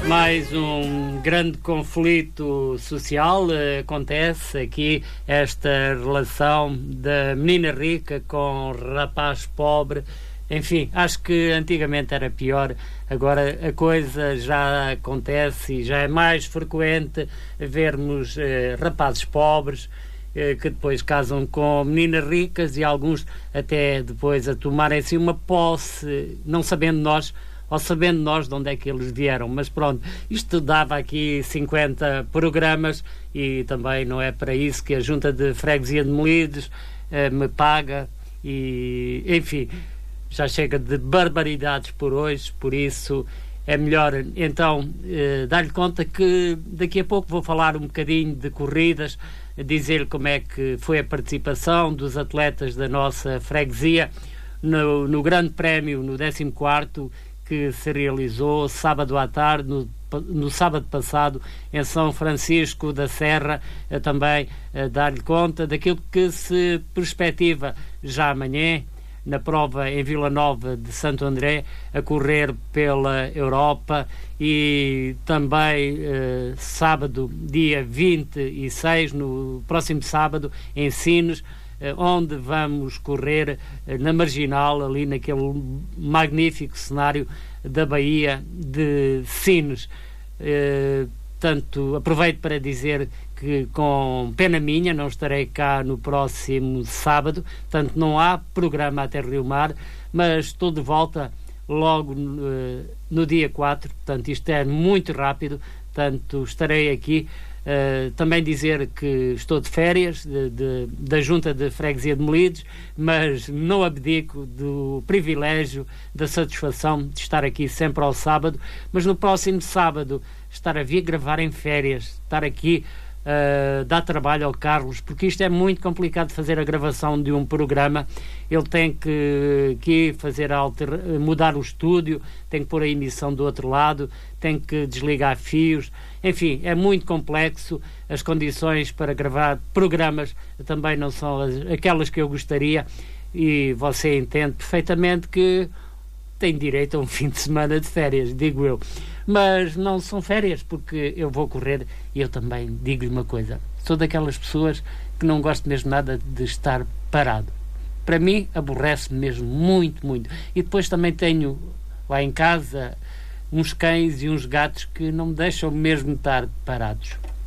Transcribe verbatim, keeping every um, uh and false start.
Mais um grande conflito social uh, acontece aqui, esta relação da menina rica com o rapaz pobre. Enfim, acho que antigamente era pior, agora a coisa já acontece e já é mais frequente vermos uh, rapazes pobres uh, que depois casam com meninas ricas e alguns até depois a tomarem-se uma posse, não sabendo nós ou sabendo nós de onde é que eles vieram. Mas pronto, isto dava aqui cinquenta programas e também não é para isso que a Junta de Freguesia de Melides eh, me paga e, enfim, já chega de barbaridades por hoje, por isso é melhor então eh, dar-lhe conta que daqui a pouco vou falar um bocadinho de corridas, dizer-lhe como é que foi a participação dos atletas da nossa freguesia no, no Grande Prémio, no décimo quarto, que se realizou sábado à tarde, no, no sábado passado, em São Francisco da Serra, a também a dar-lhe conta daquilo que se perspectiva já amanhã, na prova em Vila Nova de Santo André, a correr pela Europa, e também eh, sábado, dia vinte e seis, no próximo sábado, em Sines, onde vamos correr na Marginal, ali naquele magnífico cenário da Baía de Sines. Eh, portanto, aproveito para dizer que, com pena minha, não estarei cá no próximo sábado, portanto não há programa até Rio Mar, mas estou de volta logo eh, no dia quatro, portanto isto é muito rápido, portanto estarei aqui. Uh, também dizer que estou de férias de, de, da Junta de Freguesia de Melides, mas não abdico do privilégio, da satisfação de estar aqui sempre ao sábado, mas no próximo sábado estar a vir gravar em férias, estar aqui uh, dar trabalho ao Carlos, porque isto é muito complicado de fazer a gravação de um programa. Ele tem que, que fazer alter, mudar o estúdio, tem que pôr a emissão do outro lado, tem que desligar fios. Enfim, é muito complexo, as condições para gravar programas também não são as, aquelas que eu gostaria, e você entende perfeitamente que tem direito a um fim de semana de férias, digo eu. Mas não são férias, porque eu vou correr, e eu também digo-lhe uma coisa, sou daquelas pessoas que não gosto mesmo nada de estar parado. Para mim, aborrece-me mesmo muito, muito. E depois também tenho lá em casa uns cães e uns gatos que não me deixam mesmo estar parados.